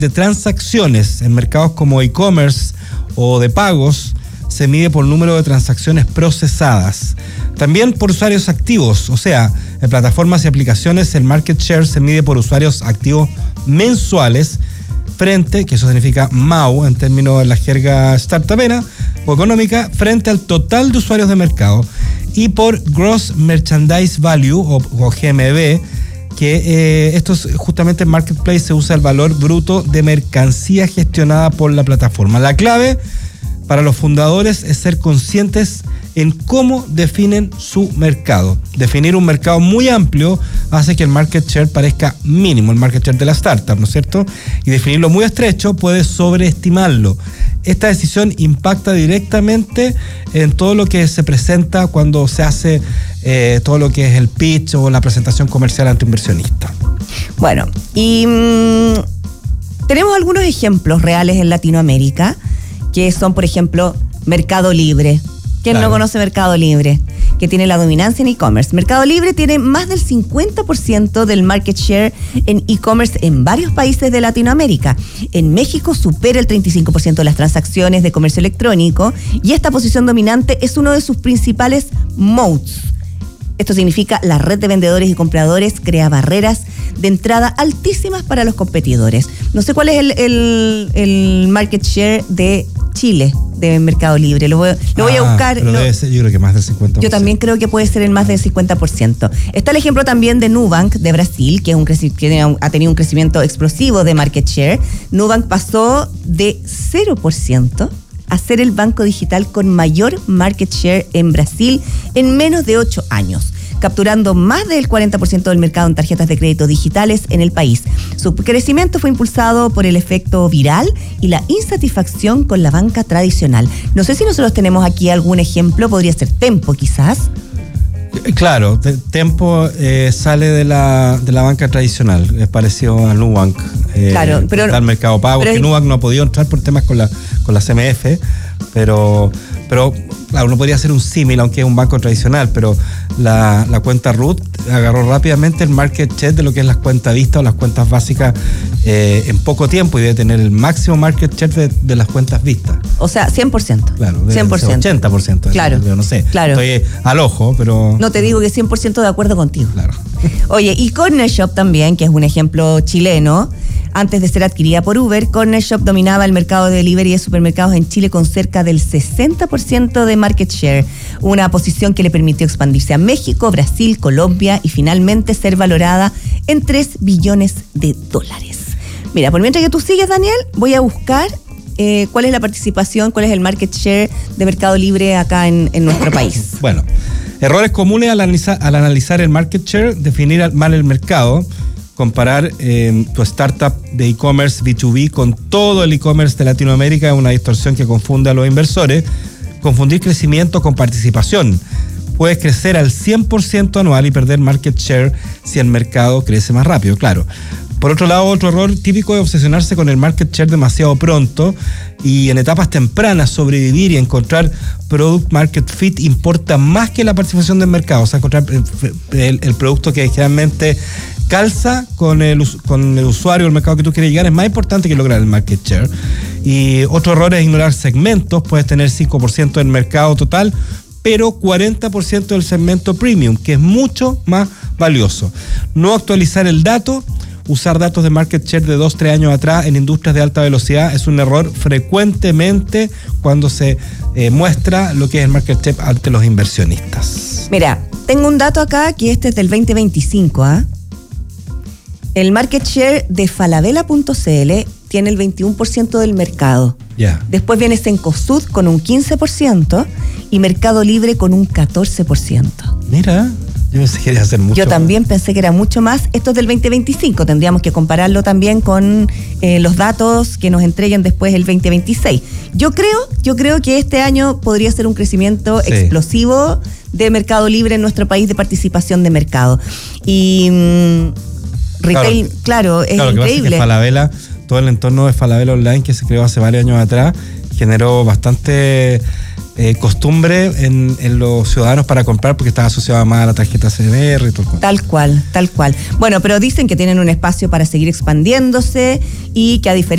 de transacciones en mercados como e-commerce o de pagos se mide por número de transacciones procesadas. También por usuarios activos, o sea, en plataformas y aplicaciones el market share se mide por usuarios activos mensuales frente, que eso significa MAU en términos de la jerga startupera o económica, frente al total de usuarios de mercado, y por Gross Merchandise Value o GMV, que esto es justamente en Marketplace se usa el valor bruto de mercancía gestionada por la plataforma. La clave para los fundadores es ser conscientes en cómo definen su mercado. Definir un mercado muy amplio hace que el market share parezca mínimo, el market share de la startup, ¿no es cierto? Y definirlo muy estrecho puede sobreestimarlo. Esta decisión impacta directamente en todo lo que se presenta cuando se hace todo lo que es el pitch o la presentación comercial ante un inversionista. Bueno, y tenemos algunos ejemplos reales en Latinoamérica, que son, por ejemplo, Mercado Libre. ¿Quién no conoce Mercado Libre? Que tiene la dominancia en e-commerce. Mercado Libre tiene más del 50% del market share en e-commerce en varios países de Latinoamérica. En México supera el 35% de las transacciones de comercio electrónico y esta posición dominante es uno de sus principales moats. Esto significa la red de vendedores y compradores crea barreras de entrada altísimas para los competidores. No sé cuál es el market share de Chile, de Mercado Libre. Lo voy a buscar. Pero debe ser, yo creo que más del 50%. Yo también creo que puede ser en más del 50%. Está el ejemplo también de Nubank de Brasil, que ha tenido un crecimiento explosivo de market share. Nubank pasó de 0% a ser el banco digital con mayor market share en Brasil en menos de 8 años, capturando más del 40% del mercado en tarjetas de crédito digitales en el país. Su crecimiento fue impulsado por el efecto viral y la insatisfacción con la banca tradicional. No sé si nosotros tenemos aquí algún ejemplo, podría ser Tempo quizás. Claro, Tempo sale de la banca tradicional, es parecido a Nubank. Claro, pero al Mercado Pago, que Nubank no ha podido entrar por temas con la CMF, pero claro, uno podría hacer un símil, aunque es un banco tradicional, pero la cuenta root agarró rápidamente el market share de lo que es las cuentas vistas o las cuentas básicas en poco tiempo y debe tener el máximo market share de las cuentas vistas. O sea, 100%. Claro, 100%. 80%. Claro. Yo no sé. Claro. Estoy al ojo, pero... No te digo que 100% de acuerdo contigo. Claro. Oye, y Corner Shop también, que es un ejemplo chileno. Antes de ser adquirida por Uber, Corner Shop dominaba el mercado de delivery de supermercados en Chile con cerca del 60% de market share, una posición que le permitió expandirse a México, Brasil, Colombia y finalmente ser valorada en $3 billones. Mira, por mientras que tú sigues, Daniel, voy a buscar cuál es la participación, cuál es el market share de Mercado Libre acá en nuestro país. Bueno, errores comunes al analizar el market share: definir mal el mercado, comparar tu startup de e-commerce B2B con todo el e-commerce de Latinoamérica es una distorsión que confunde a los inversores. Confundir crecimiento con participación. Puedes crecer al 100% anual y perder market share si el mercado crece más rápido, claro. Por otro lado, otro error típico es obsesionarse con el market share demasiado pronto y en etapas tempranas sobrevivir y encontrar product market fit importa más que la participación del mercado. O sea, encontrar el producto que generalmente calza con el usuario, el mercado que tú quieres llegar, es más importante que lograr el market share. Y otro error es ignorar segmentos. Puedes tener 5% del mercado total, pero 40% del segmento premium, que es mucho más valioso. No actualizar el dato. Usar datos de market share de 2-3 años atrás en industrias de alta velocidad es un error frecuentemente cuando se muestra lo que es el market share ante los inversionistas. Mira, tengo un dato acá que este es del 2025, ¿ah? El market share de Falabella.cl tiene el 21% del mercado. Yeah. Después viene Cencosud con un 15% y Mercado Libre con un 14%. Mira, yo pensé que quería hacer mucho. Yo también pensé que era mucho más. Esto es del 2025. Tendríamos que compararlo también con los datos que nos entreguen después el 2026. Yo creo que este año podría ser un crecimiento explosivo de Mercado Libre en nuestro país, de participación de mercado. Y retail, claro, es increíble. Que Falabella, todo el entorno de Falabella Online que se creó hace varios años atrás, generó bastante costumbre en los ciudadanos para comprar porque estaba asociada más a la tarjeta CBR y todo el cuento. Tal cual, tal cual. Bueno, pero dicen que tienen un espacio para seguir expandiéndose y que a diferencia